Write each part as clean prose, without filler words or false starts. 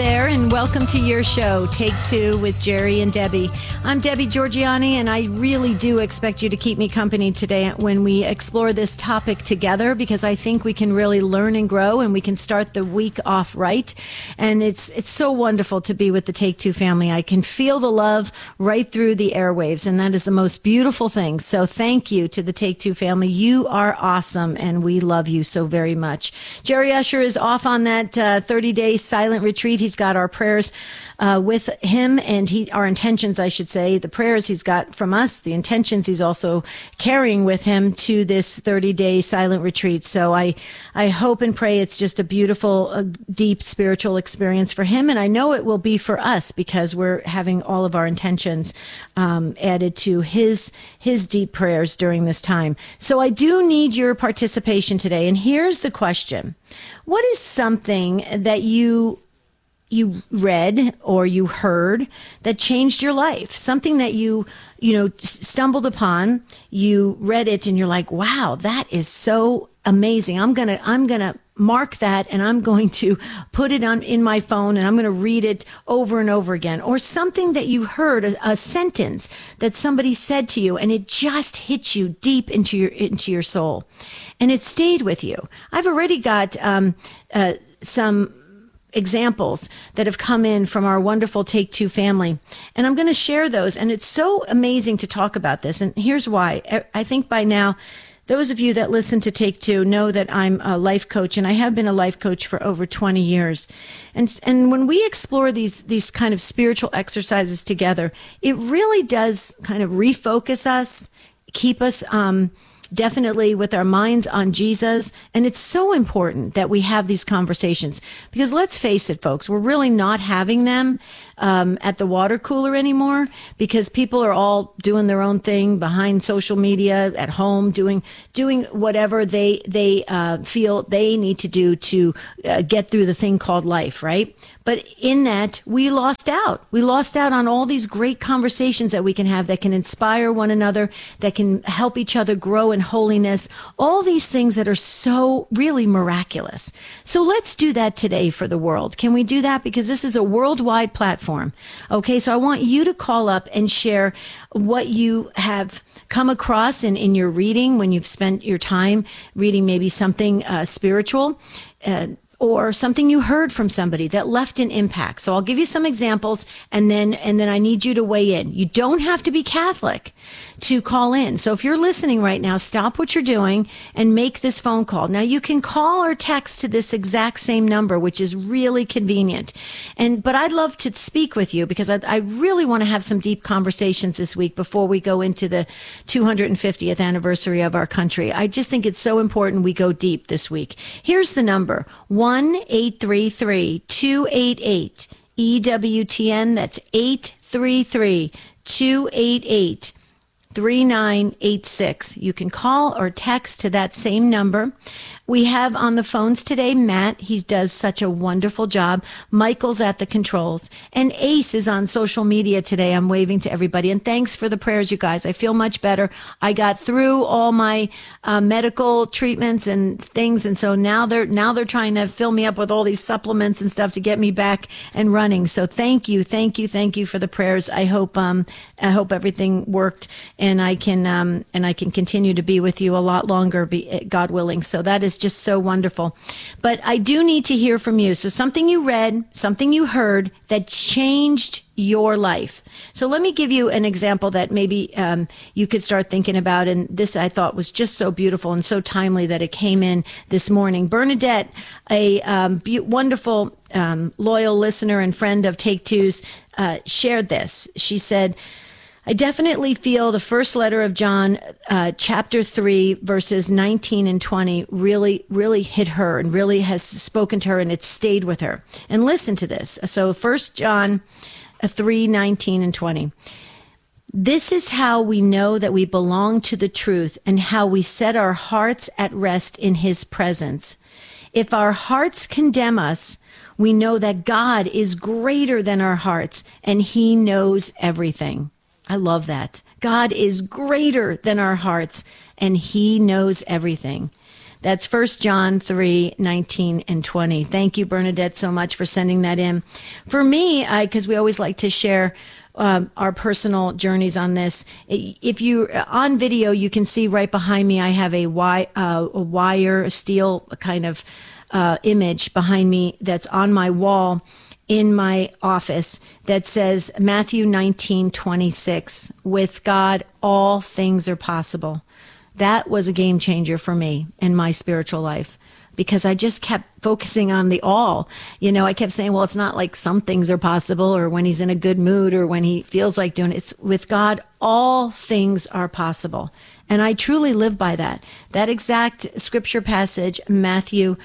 there, and welcome to your show, Take Two with Jerry and Debbie. I'm Debbie Georgiani, and I really do expect you to keep me company today when we explore this topic together, because I think we can really learn and grow, and we can start the week off right. And it's so wonderful to be with the Take Two family. I can feel the love right through the airwaves, and that is the most beautiful thing. So thank you to the Take Two family. You are awesome, and we love you so very much. Jerry Usher is off on that 30-day silent retreat. He's got our prayers with him, and our intentions, I should say. The prayers he's got from us, the intentions he's also carrying with him to this 30-day silent retreat. So I hope and pray it's just a beautiful, deep spiritual experience for him, and I know it will be for us, because we're having all of our intentions added to his deep prayers during this time. So I do need your participation today, and here's the question. What is something that you read or you heard that changed your life? Something that you stumbled upon, you read it, and you're like, wow, that is so amazing. I'm going to mark that, and I'm going to put it in my phone, and I'm going to read it over and over again. Or something that you heard, a sentence that somebody said to you, and it just hit you deep into your soul, and it stayed with you. I've already got some examples that have come in from our wonderful Take Two family, and I'm going to share those. And it's so amazing to talk about this, and here's why. I think by now, those of you that listen to Take Two know that I'm a life coach, and I have been a life coach for over 20 years. And when we explore these kind of spiritual exercises together, it really does kind of refocus us, keep us definitely with our minds on Jesus. And it's so important that we have these conversations, because let's face it, folks, we're really not having them at the water cooler anymore, because people are all doing their own thing behind social media, at home, doing whatever they feel they need to do to get through the thing called life, right? But in that, we lost out. We lost out on all these great conversations that we can have, that can inspire one another, that can help each other grow in holiness, all these things that are so really miraculous. So let's do that today for the world. Can we do that? Because this is a worldwide platform. Okay, so I want you to call up and share what you have come across in your reading, when you've spent your time reading maybe something spiritual, or something you heard from somebody that left an impact. So I'll give you some examples, and then I need you to weigh in. You don't have to be Catholic to call in. So if you're listening right now, stop what you're doing and make this phone call. Now, you can call or text to this exact same number, which is really convenient. But I'd love to speak with you, because I really want to have some deep conversations this week before we go into the 250th anniversary of our country. I just think it's so important we go deep this week. Here's the number: 1-833-288-EWTN. That's 833-288-3986. You can call or text to that same number. We have on the phones today Matt. He does such a wonderful job. Michael's at the controls. And Ace is on social media today. I'm waving to everybody. And thanks for the prayers, you guys. I feel much better. I got through all my medical treatments and things. And so now they're trying to fill me up with all these supplements and stuff to get me back and running. So thank you for the prayers. I hope everything worked, and I can continue to be with you a lot longer, God willing. So that is just so wonderful. But I do need to hear from you. So something you read, something you heard that changed your life. So let me give you an example that maybe you could start thinking about. And this, I thought, was just so beautiful and so timely that it came in this morning. Bernadette, a wonderful, loyal listener and friend of Take Two's, shared this. She said, I definitely feel the first letter of John, chapter 3, verses 19 and 20 really, really hit her and really has spoken to her, and it stayed with her. And listen to this. So 1 John 3, 19 and 20. This is how we know that we belong to the truth, and how we set our hearts at rest in his presence. If our hearts condemn us, we know that God is greater than our hearts, and he knows everything. I love that. God is greater than our hearts, and he knows everything. That's 1 John 3:19 and 20. Thank you, Bernadette, so much for sending that in. For me, because we always like to share our personal journeys on this. If you on video, you can see right behind me, I have a wire, steel kind of image behind me that's on my wall in my office that says Matthew 19:26. With God, all things are possible. That was a game changer for me in my spiritual life, because I just kept focusing on the all. I kept saying, well, it's not like some things are possible, or when he's in a good mood, or when he feels like doing it. It's with God, all things are possible. And I truly live by that. That exact scripture passage, Matthew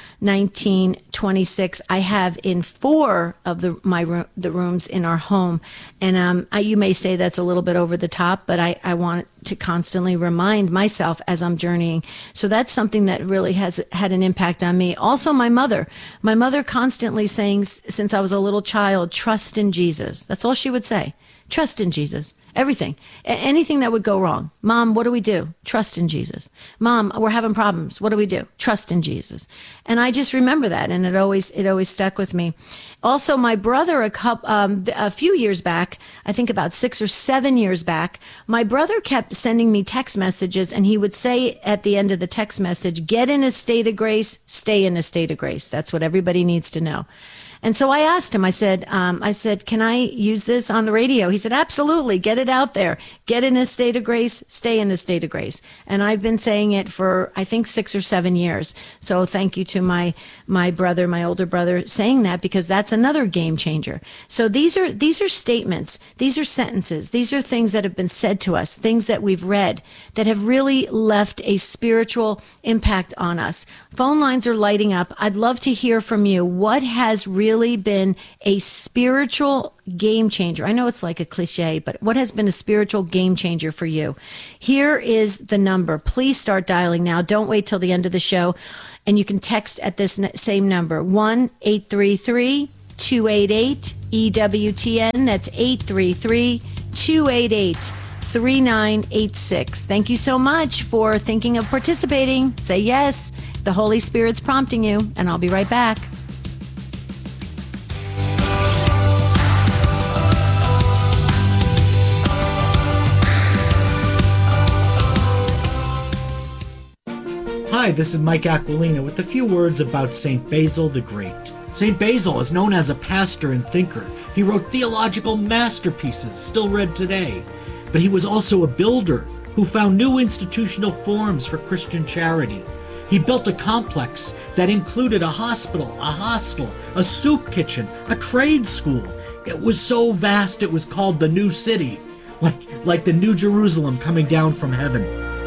19:26, I have in 4 of the rooms in our home. And you may say that's a little bit over the top, but I want to constantly remind myself as I'm journeying. So that's something that really has had an impact on me. Also, my mother constantly saying, since I was a little child, trust in Jesus. That's all she would say. Trust in Jesus. Everything. Anything that would go wrong. Mom, what do we do? Trust in Jesus. Mom, we're having problems. What do we do? Trust in Jesus. And I just remember that, and it always stuck with me. Also, my brother, a few years back, I think about 6 or 7 years back, my brother kept sending me text messages, and he would say at the end of the text message, get in a state of grace, stay in a state of grace. That's what everybody needs to know. And so I asked him, I said, can I use this on the radio? He said, absolutely. Get it out there. Get in a state of grace, stay in a state of grace. And I've been saying it for, I think, 6 or 7 years. So thank you to my brother, my older brother, saying that, because that's another game changer. So these are statements. These are sentences. These are things that have been said to us, things that we've read that have really left a spiritual impact on us. Phone lines are lighting up. I'd love to hear from you. What has really been a spiritual game changer? I know it's like a cliche, but what has been a spiritual game changer for you? Here is the number. Please start dialing now. Don't wait till the end of the show. And you can text at this same number, 1-833-288-EWTN. That's 833-288-3986. Thank you so much for thinking of participating. Say yes. The Holy Spirit's prompting you, and I'll be right back. Hi, this is Mike Aquilina with a few words about St. Basil the Great. St. Basil is known as a pastor and thinker. He wrote theological masterpieces still read today. But he was also a builder who found new institutional forms for Christian charity. He built a complex that included a hospital, a hostel, a soup kitchen, a trade school. It was so vast it was called the New City, like the New Jerusalem coming down from heaven.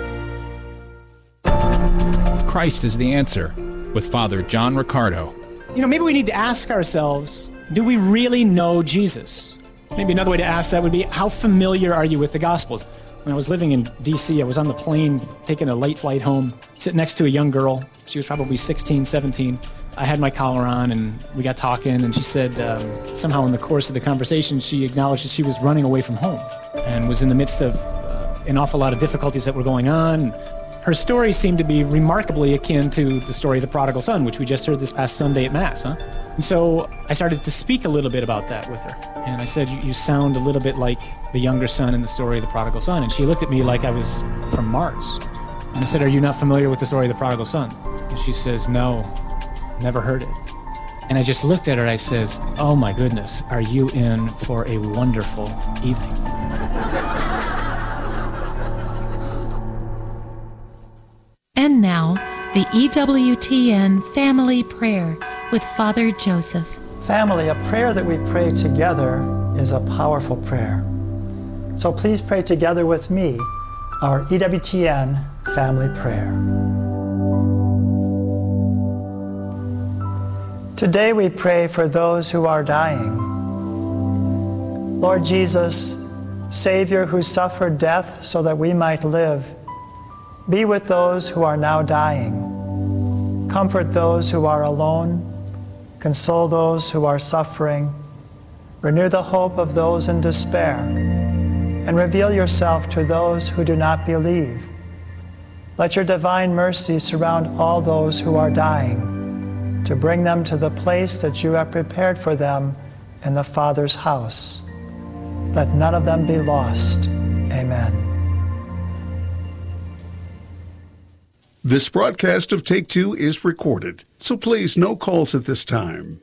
Christ is the answer, with Father John Riccardo. Maybe we need to ask ourselves, do we really know Jesus? Maybe another way to ask that would be, how familiar are you with the Gospels? When I was living in D.C., I was on the plane taking a late flight home, sitting next to a young girl. She was probably 16, 17. I had my collar on, and we got talking, and she said somehow in the course of the conversation, she acknowledged that she was running away from home and was in the midst of an awful lot of difficulties that were going on. Her story seemed to be remarkably akin to the story of the prodigal son, which we just heard this past Sunday at Mass, huh? And so I started to speak a little bit about that with her. And I said, you sound a little bit like the younger son in the story of the prodigal son. And she looked at me like I was from Mars. And I said, are you not familiar with the story of the prodigal son? And she says, no, never heard it. And I just looked at her, I says, oh my goodness, are you in for a wonderful evening? And now, the EWTN Family Prayer with Father Joseph. Family, a prayer that we pray together is a powerful prayer. So please pray together with me our EWTN Family Prayer. Today we pray for those who are dying. Lord Jesus, Savior who suffered death so that we might live, be with those who are now dying. Comfort those who are alone. Console those who are suffering. Renew the hope of those in despair. And reveal yourself to those who do not believe. Let your divine mercy surround all those who are dying, to bring them to the place that you have prepared for them in the Father's house. Let none of them be lost. Amen. This broadcast of Take Two is recorded, so please no calls at this time.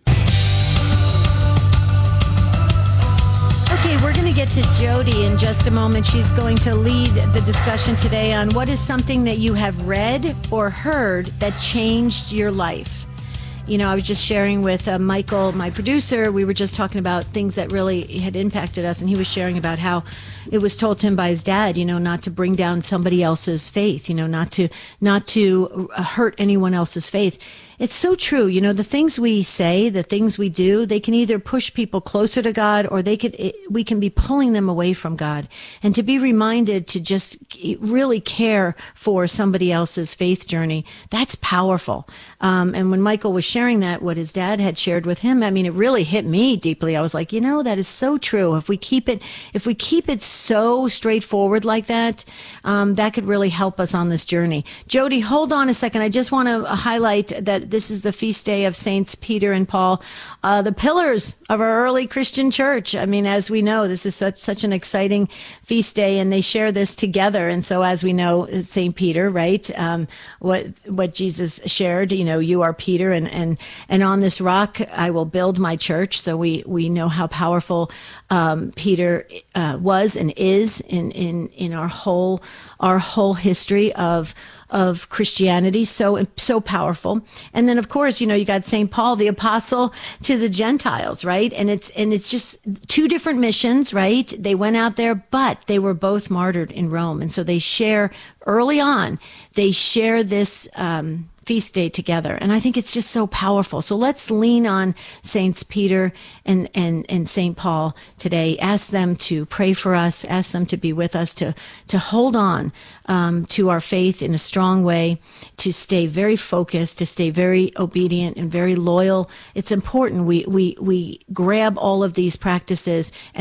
Okay, we're going to get to Jody in just a moment. She's going to lead the discussion today on what is something that you have read or heard that changed your life. You know, I was just sharing with Michael, my producer, we were just talking about things that really had impacted us, and he was sharing about how it was told to him by his dad, you know, not to bring down somebody else's faith, you know, not to hurt anyone else's faith. It's so true. You know, the things we say, the things we do, they can either push people closer to God, or we can be pulling them away from God. And to be reminded to just really care for somebody else's faith journey, that's powerful. And when Michael was sharing that, what his dad had shared with him, I mean, it really hit me deeply. I was like, you know, that is so true. If we keep it so straightforward like that, that could really help us on this journey. Jody, hold on a second. I just want to highlight that this is the feast day of Saints Peter and Paul, the pillars of our early Christian church. I mean, as we know, this is such an exciting feast day, and they share this together. And so, as we know, Saint Peter, right? What Jesus shared, you know, you are Peter, and on this rock I will build my church. So we know how powerful Peter was and is in our whole history of Christianity, so powerful. And then, of course, you know, you got St. Paul, the apostle to the Gentiles, right? And it's just two different missions, right? They went out there, but they were both martyred in Rome. And so they share early on, they share this feast day together. And I think it's just so powerful. So let's lean on Saints Peter and St. Paul today. Ask them to pray for us. Ask them to be with us, to hold on to our faith in a strong way, to stay very focused, to stay very obedient and very loyal. It's important we grab all of these practices